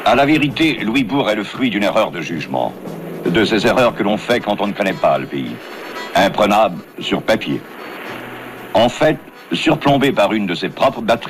À la vérité, Louis Bourg est le fruit d'une erreur de jugement. De ces erreurs que l'on fait quand on ne connaît pas le pays. Imprenable sur papier. En fait, surplombé par une de ses propres batteries.